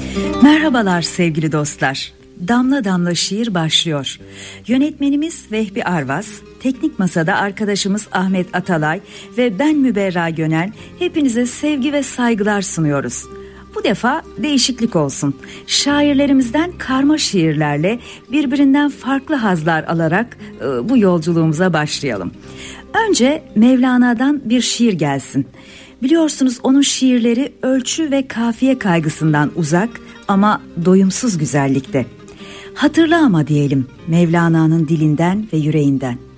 Merhabalar sevgili dostlar. Damla Damla Şiir başlıyor. Yönetmenimiz Vehbi Arvas, teknik masada arkadaşımız Ahmet Atalay ve ben Müberra Gönel hepinize sevgi ve saygılar sunuyoruz. Bu defa değişiklik olsun. Şairlerimizden karma şiirlerle birbirinden farklı hazlar alarak bu yolculuğumuza başlayalım. Önce Mevlana'dan bir şiir gelsin. Biliyorsunuz onun şiirleri ölçü ve kafiye kaygısından uzak ama doyumsuz güzellikte. Hatırla ama diyelim Mevlana'nın dilinden ve yüreğinden.